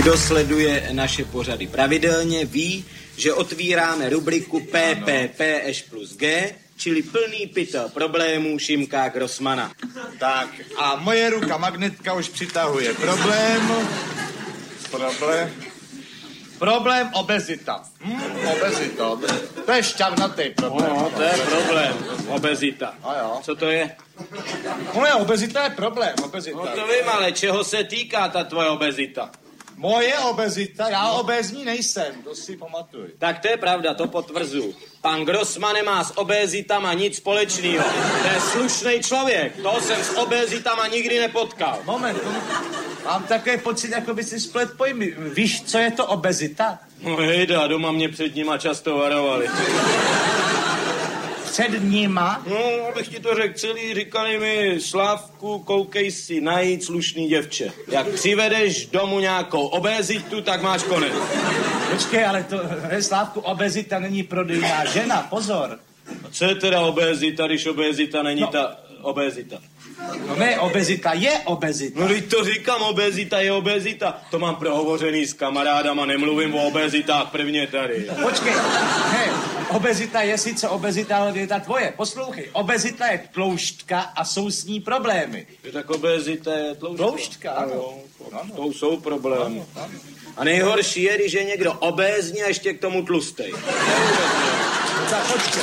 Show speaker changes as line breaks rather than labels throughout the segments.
Kdo sleduje naše pořady pravidelně, ví, že otvíráme rubriku PPP+G, čili plný pytel problémů Šimka Grossmana.
Tak a moje ruka magnetka už přitahuje Problém obezita. Obezita. To je šťavnatý problém.
No, to je problém. Obezita.
A jo.
Co to je?
Moje obezita je problém, obezita.
No to vím, ale čeho se týká ta tvoje obezita?
Moje obezita? Já obézní nejsem, to si pamatuj.
Tak to je pravda, to potvrzuji. Pan Grossman nemá s obezitama nic společného. To je slušný člověk. Toho jsem s obezitama nikdy nepotkal.
Moment, mám takový pocit, jako by si splet pojmy. Víš, co je to obezita?
No hejda, doma mě před nima často varovali.
Před nima?
No, abych ti to řekl celý, říkali mi, Slávku, koukej si najít slušný děvče. Jak přivedeš domů nějakou obezitu, tak máš konec.
Počkej, ale to, Slávku, obezita není prodejná žena, pozor.
A co je teda obezita, když obezita není ta obezita?
No ne, obezita je obezita.
No teď to říkám, obezita je obezita. To mám prohovořený s kamarádama, nemluvím o obezitách prvně tady.
Počkej, ne, obezita je sice obezita, ale je ta tvoje. Poslouchej, obezita je tloušťka a jsou s ní problémy.
Tak obezita je tloušťka.
Tloušťka, ano.
To jsou problémy.
Ano.
A nejhorší je, když je někdo obézní a ještě k tomu tlustej.
Tak počkej.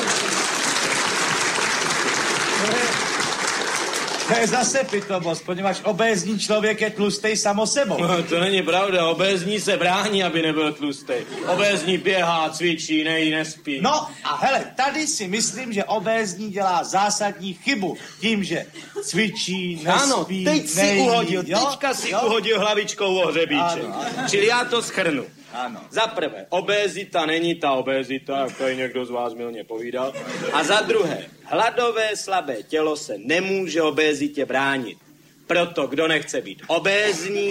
To je zase pitomost, poněvadž obézní člověk je tlustej samo sebou.
No, to není pravda, obézní se brání, aby nebyl tlustej. Obézní běhá, cvičí, nejí, nespí.
No a hele, tady si myslím, že obézní dělá zásadní chybu tím, že cvičí, nespí,
ano, teď si uhodil, teďka si uhodil hlavičkou o hřebíček.
Ano.
Čili já to shrnu.
Ano.
Za prvé, obézita není ta obézita, jak tady někdo z vás milně povídal. A za druhé, hladové slabé tělo se nemůže obézitě bránit. Proto, kdo nechce být obézní,